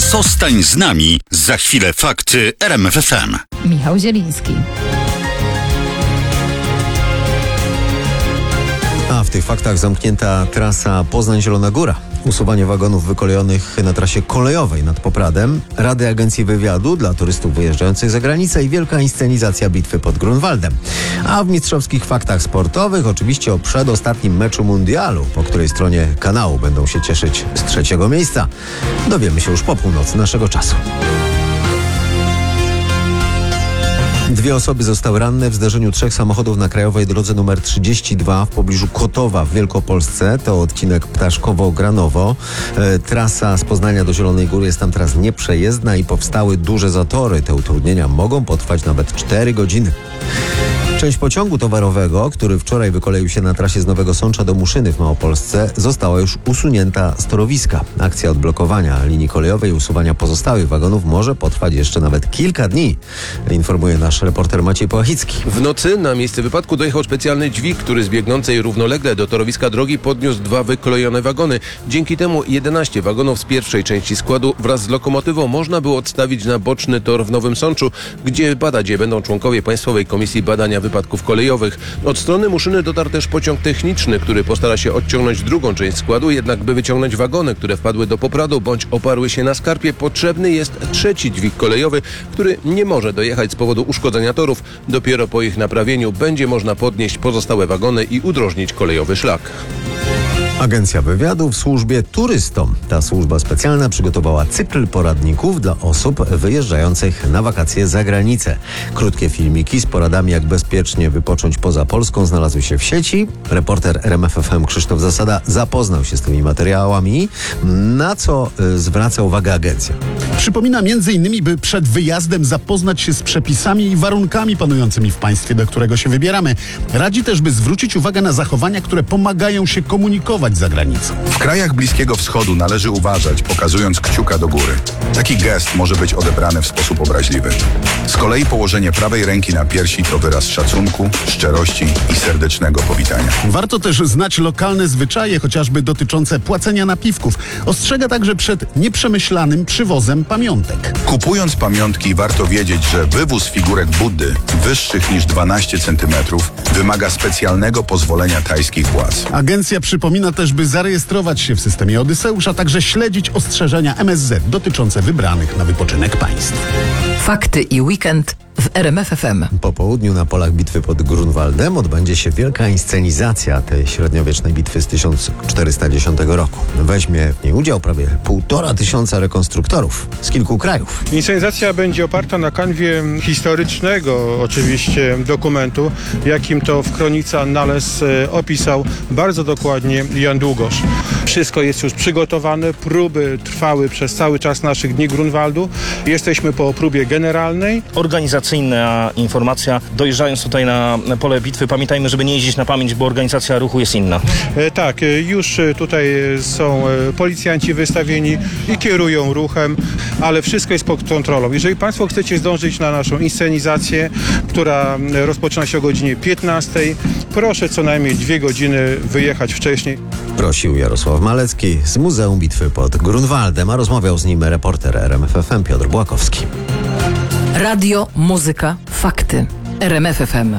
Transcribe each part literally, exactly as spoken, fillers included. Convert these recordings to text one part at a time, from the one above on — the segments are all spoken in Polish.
Zostań z nami. Za chwilę fakty R M F F M. Michał Zieliński. A w tych faktach zamknięta trasa Poznań-Zielona Góra. Usuwanie wagonów wykolejonych na trasie kolejowej nad Popradem, rady Agencji Wywiadu dla turystów wyjeżdżających za granicę i wielka inscenizacja bitwy pod Grunwaldem. A w mistrzowskich faktach sportowych oczywiście o przedostatnim meczu mundialu, po której stronie kanału będą się cieszyć z trzeciego miejsca. Dowiemy się już po północy naszego czasu. Dwie osoby zostały ranne w zdarzeniu trzech samochodów na krajowej drodze numer trzydzieści dwa w pobliżu Kotowa w Wielkopolsce. To odcinek Ptaszkowo-Granowo. E, trasa z Poznania do Zielonej Góry jest tam teraz nieprzejezdna i powstały duże zatory. Te utrudnienia mogą potrwać nawet cztery godziny. Część pociągu towarowego, który wczoraj wykoleił się na trasie z Nowego Sącza do Muszyny w Małopolsce, została już usunięta z torowiska. Akcja odblokowania linii kolejowej i usuwania pozostałych wagonów może potrwać jeszcze nawet kilka dni, informuje nasz reporter Maciej Połachicki. W nocy na miejsce wypadku dojechał specjalny dźwig, który z biegnącej równolegle do torowiska drogi podniósł dwa wykolejone wagony. Dzięki temu jedenaście wagonów z pierwszej części składu wraz z lokomotywą można było odstawić na boczny tor w Nowym Sączu, gdzie badać je będą członkowie Państwowej Komisji Badania Wypadków Kolejowych. Od strony Muszyny dotarł też pociąg techniczny, który postara się odciągnąć drugą część składu, jednak by wyciągnąć wagony, które wpadły do Popradu bądź oparły się na skarpie, potrzebny jest trzeci dźwig kolejowy, który nie może dojechać z powodu uszkodzenia torów. Dopiero po ich naprawieniu będzie można podnieść pozostałe wagony i udrożnić kolejowy szlak. Agencja Wywiadu w służbie turystom. Ta służba specjalna przygotowała cykl poradników dla osób wyjeżdżających na wakacje za granicę. Krótkie filmiki z poradami, jak bezpiecznie wypocząć poza Polską, znalazły się w sieci. Reporter R M F F M Krzysztof Zasada zapoznał się z tymi materiałami, na co y, zwraca uwagę agencja. Przypomina między innymi, by przed wyjazdem zapoznać się z przepisami i warunkami panującymi w państwie, do którego się wybieramy. Radzi też, by zwrócić uwagę na zachowania, które pomagają się komunikować za granicą. W krajach Bliskiego Wschodu należy uważać, pokazując kciuka do góry. Taki gest może być odebrany w sposób obraźliwy. Z kolei położenie prawej ręki na piersi to wyraz szacunku, szczerości i serdecznego powitania. Warto też znać lokalne zwyczaje, chociażby dotyczące płacenia napiwków. Ostrzega także przed nieprzemyślanym przywozem pamiątek. Kupując pamiątki, warto wiedzieć, że wywóz figurek Buddy wyższych niż dwanaście centymetrów wymaga specjalnego pozwolenia tajskich władz. Agencja przypomina też, by zarejestrować się w systemie Odyseusz, a także śledzić ostrzeżenia M S Z dotyczące wybranych na wypoczynek państw. Fakty i weekend w R M F F M. Po południu na polach bitwy pod Grunwaldem odbędzie się wielka inscenizacja tej średniowiecznej bitwy z tysiąc czterysta dziesiątego roku. Weźmie w niej udział prawie półtora tysiąca rekonstruktorów z kilku krajów. Inscenizacja będzie oparta na kanwie historycznego oczywiście dokumentu, jakim to w kronice Annales opisał bardzo dokładnie Jan Długosz. Wszystko jest już przygotowane, próby trwały przez cały czas naszych dni Grunwaldu. Jesteśmy po próbie generalnej. Organizacyjna informacja, dojeżdżając tutaj na pole bitwy, pamiętajmy, żeby nie jeździć na pamięć, bo organizacja ruchu jest inna. E, tak, już tutaj są policjanci wystawieni i kierują ruchem, ale wszystko jest pod kontrolą. Jeżeli Państwo chcecie zdążyć na naszą inscenizację, która rozpoczyna się o godzinie piętnastej, proszę co najmniej dwie godziny wyjechać wcześniej. Prosił Jarosław Malecki z Muzeum Bitwy pod Grunwaldem, a rozmawiał z nim reporter R M F F M Piotr Błakowski. Radio, muzyka, fakty. R M F F M.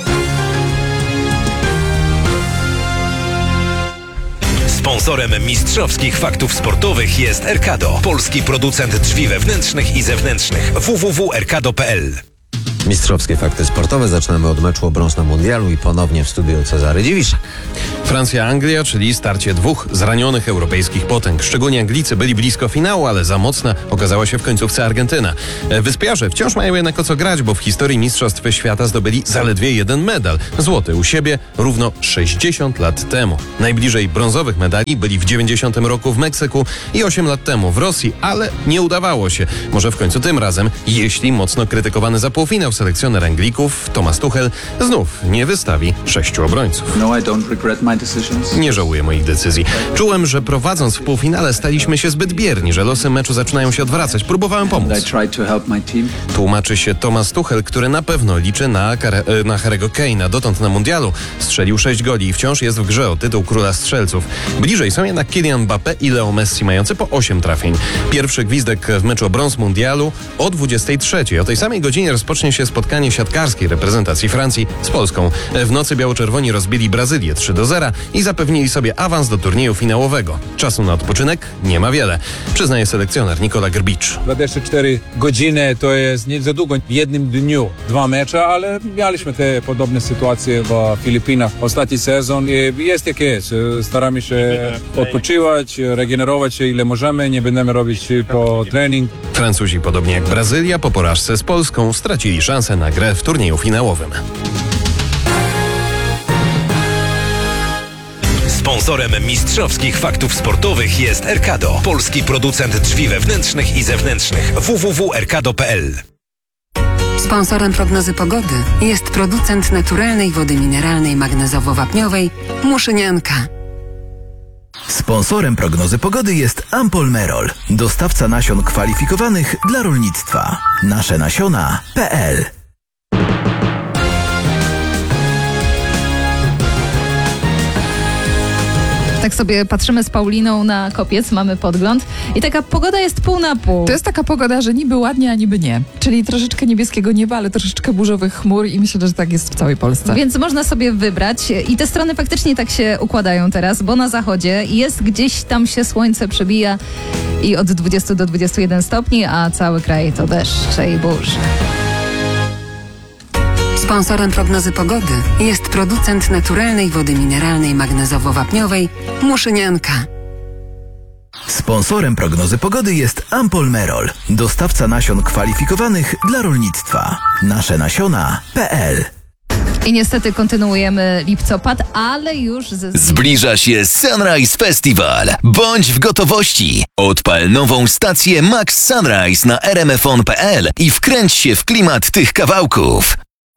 Sponsorem mistrzowskich faktów sportowych jest Erkado, polski producent drzwi wewnętrznych i zewnętrznych. w w w kropka erkado kropka p l. Mistrzowskie fakty sportowe. Zaczynamy od meczu o brąz na mundialu i ponownie w studiu Cezary Dziwiszek. Francja-Anglia, czyli starcie dwóch zranionych europejskich potęg. Szczególnie Anglicy byli blisko finału, ale za mocna okazała się w końcówce Argentyna. Wyspiarze wciąż mają jednak o co grać, bo w historii Mistrzostw Świata zdobyli zaledwie jeden medal. Złoty u siebie równo sześćdziesiąt lat temu. Najbliżej brązowych medali byli w dziewięćdziesiątym roku w Meksyku i osiem lat temu w Rosji, ale nie udawało się. Może w końcu tym razem, jeśli mocno krytykowany za półfinał selekcjoner Anglików, Thomas Tuchel, znów nie wystawi sześciu obrońców. No, I don't regret my decisions. Nie żałuję moich decyzji. Czułem, że prowadząc w półfinale staliśmy się zbyt bierni, że losy meczu zaczynają się odwracać. Próbowałem I pomóc. tried to help my team. Tłumaczy się Thomas Tuchel, który na pewno liczy na, Kare- na Harry'ego Kane'a. Dotąd na mundialu strzelił sześć goli i wciąż jest w grze o tytuł króla strzelców. Bliżej są jednak Kylian Mbappé i Leo Messi, mający po osiem trafień. Pierwszy gwizdek w meczu o brąz mundialu o dwudziestej trzeciej. O tej samej godzinie rozpocznie się spotkanie siatkarskiej reprezentacji Francji z Polską. W nocy biało-czerwoni rozbili Brazylię trzy do zera i zapewnili sobie awans do turnieju finałowego. Czasu na odpoczynek nie ma wiele, przyznaje selekcjoner Nikola Grbicz. dwadzieścia cztery godziny to jest nie za długo. W jednym dniu dwa mecze, ale mieliśmy te podobne sytuacje w Filipinach. Ostatni sezon jest jak jest. Staramy się odpoczywać, regenerować się ile możemy. Nie będziemy robić po trening. Francuzi, podobnie jak Brazylia, po porażce z Polską stracili szansę na grę w turnieju finałowym. Sponsorem mistrzowskich faktów sportowych jest Erkado, polski producent drzwi wewnętrznych i zewnętrznych. w w w kropka erkado kropka p l. Sponsorem prognozy pogody jest producent naturalnej wody mineralnej magnezowo-wapniowej Muszynianka. Sponsorem prognozy pogody jest Ampol-Merol, dostawca nasion kwalifikowanych dla rolnictwa. nasze nasiona kropka p l. Tak sobie patrzymy z Pauliną na kopiec, mamy podgląd i taka pogoda jest pół na pół. To jest taka pogoda, że niby ładnie, a niby nie. Czyli troszeczkę niebieskiego nieba, ale troszeczkę burzowych chmur i myślę, że tak jest w całej Polsce. Więc można sobie wybrać i te strony faktycznie tak się układają teraz, bo na zachodzie jest gdzieś tam się słońce przebija i od dwudziestu do dwudziestu jeden stopni, a cały kraj to deszcze i burze. Sponsorem prognozy pogody jest producent naturalnej wody mineralnej magnezowo-wapniowej Muszynianka. Sponsorem prognozy pogody jest Ampol-Merol, dostawca nasion kwalifikowanych dla rolnictwa. nasze nasiona kropka p l. I niestety kontynuujemy lipcopad, ale już ze... Zbliża się Sunrise Festival. Bądź w gotowości. Odpal nową stację Max Sunrise na r m f on kropka p l i wkręć się w klimat tych kawałków.